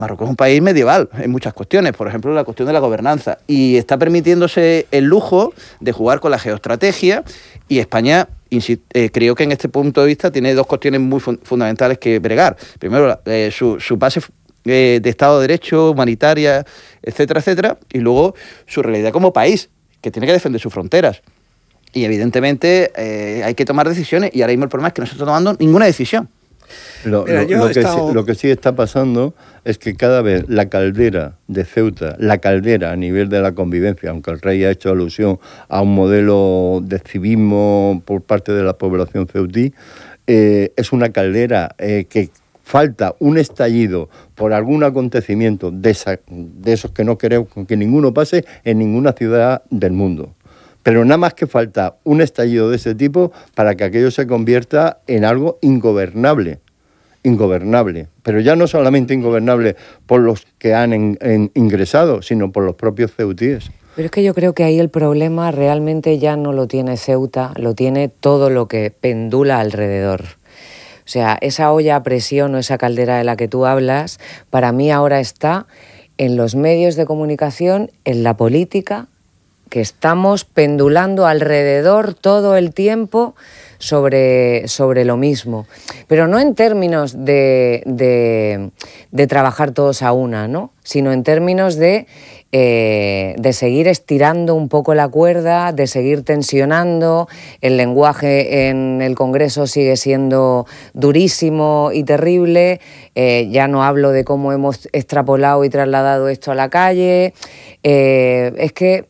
Marruecos es un país medieval en muchas cuestiones, por ejemplo, la cuestión de la gobernanza, y está permitiéndose el lujo de jugar con la geoestrategia, y España, creo que en este punto de vista tiene dos cuestiones muy fundamentales que bregar. Primero, su base de Estado de Derecho, humanitaria, etcétera, etcétera, y luego su realidad como país, que tiene que defender sus fronteras. Y evidentemente hay que tomar decisiones, y ahora mismo el problema es que no se está tomando ninguna decisión. Lo que sí está pasando es que cada vez la caldera de Ceuta, la caldera a nivel de la convivencia, aunque el rey ha hecho alusión a un modelo de civismo por parte de la población ceutí, es una caldera que falta un estallido por algún acontecimiento de esos que no queremos que ninguno pase en ninguna ciudad del mundo. Pero nada más que falta un estallido de ese tipo para que aquello se convierta en algo ingobernable. Pero ya no solamente ingobernable por los que han ingresado, sino por los propios ceutíes. Pero es que yo creo que ahí el problema realmente ya no lo tiene Ceuta, lo tiene todo lo que pendula alrededor. O sea, esa olla a presión o esa caldera de la que tú hablas, para mí ahora está en los medios de comunicación, en la política, que estamos pendulando alrededor todo el tiempo sobre lo mismo. Pero no en términos de trabajar todos a una, ¿no? Sino en términos de seguir estirando un poco la cuerda, de seguir tensionando. El lenguaje en el Congreso sigue siendo durísimo y terrible. Ya no hablo de cómo hemos extrapolado y trasladado esto a la calle. Es que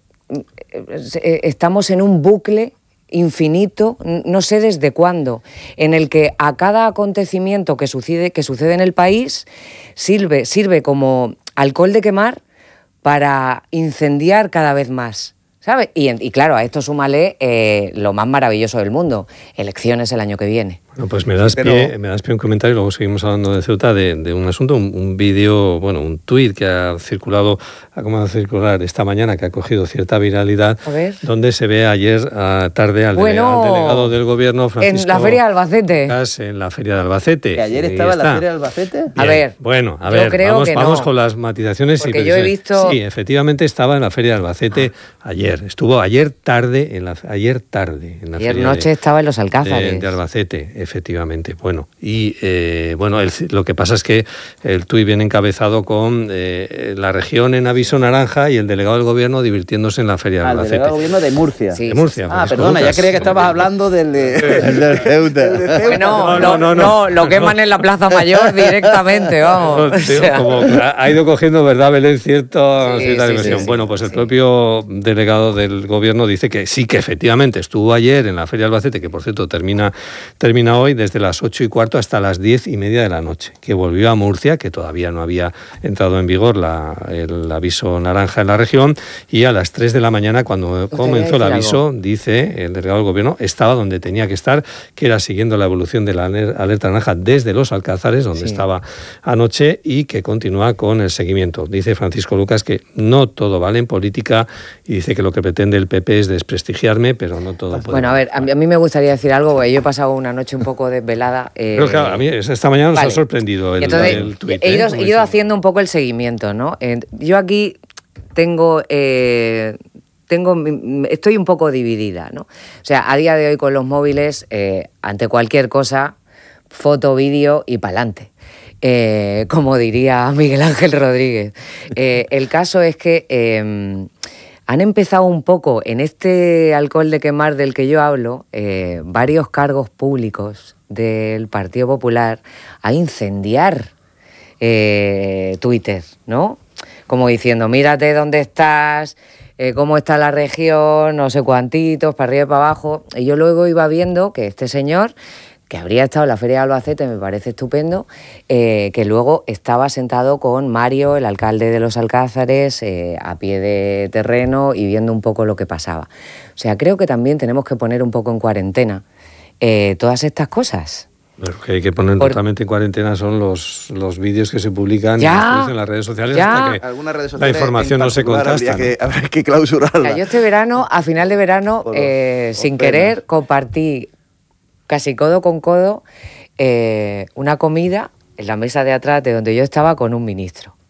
estamos en un bucle infinito, no sé desde cuándo, en el que a cada acontecimiento que sucede en el país sirve como alcohol de quemar para incendiar cada vez más, ¿sabes? Y claro, a esto súmale lo más maravilloso del mundo, elecciones el año que viene. Bueno, pues me das pie un comentario y luego seguimos hablando de Ceuta, de un asunto, un vídeo, bueno, un tuit que ha circulado, ha comenzado a circular esta mañana, que ha cogido cierta viralidad, donde se ve ayer tarde al delegado del gobierno, Francisco... En la Feria de Albacete. En la Feria de Albacete. ¿Que ayer estaba en la Feria de Albacete? Bien. A ver, bueno, vamos con las matizaciones. Porque yo he visto... Sí, efectivamente estaba en la Feria de Albacete ayer. Estuvo ayer tarde en la Ayer Feria noche estaba en los Alcázares. De Albacete. Efectivamente, bueno, y lo que pasa es que el tuit viene encabezado con la región en aviso naranja y el delegado del gobierno divirtiéndose en la Feria de Albacete. El delegado del gobierno de Murcia. Sí, de Murcia. Perdona, ya creía que estabas hablando del Ceuta. No, lo queman en la Plaza Mayor directamente, vamos. Como ha ido cogiendo, ¿verdad, Belén? Cierta dimensión. Sí, bueno, pues el propio delegado del gobierno dice que sí, que efectivamente estuvo ayer en la Feria de Albacete, que por cierto termina hoy desde las 8:15 hasta las 10:30 de la noche, que volvió a Murcia, que todavía no había entrado en vigor el aviso naranja en la región, y a las 3 de la mañana, cuando comenzó el aviso, dice el delegado del gobierno, estaba donde tenía que estar, que era siguiendo la evolución de la alerta naranja desde los Alcázares, donde estaba anoche, y que continúa con el seguimiento. Dice Francisco Lucas que no todo vale en política, y dice que lo que pretende el PP es desprestigiarme, pero no todo puede. Bueno, a ver, a mí me gustaría decir algo, porque yo he pasado una noche un poco desvelada. Pero claro, a mí esta mañana nos ha sorprendido el tuit. He ido haciendo un poco el seguimiento, ¿no? Yo aquí estoy un poco dividida, ¿no? O sea, a día de hoy con los móviles, ante cualquier cosa, foto, vídeo y pa'lante. Como diría Miguel Ángel Rodríguez. El caso es que han empezado un poco, en este alcohol de quemar del que yo hablo, varios cargos públicos del Partido Popular a incendiar Twitter, ¿no? Como diciendo, mírate dónde estás, cómo está la región, no sé cuantitos, para arriba y para abajo. Y yo luego iba viendo que este señor, que habría estado en la Feria de Albacete, me parece estupendo, que luego estaba sentado con Mario, el alcalde de los Alcázares, a pie de terreno y viendo un poco lo que pasaba. O sea, creo que también tenemos que poner un poco en cuarentena todas estas cosas. Lo que hay que poner totalmente en cuarentena son los vídeos que se publican en las redes sociales hasta que la información no se contrasta. Habrá que clausurarla. Yo este verano, a final de verano, sin querer, compartí casi codo con codo una comida en la mesa de atrás de donde yo estaba con un ministro.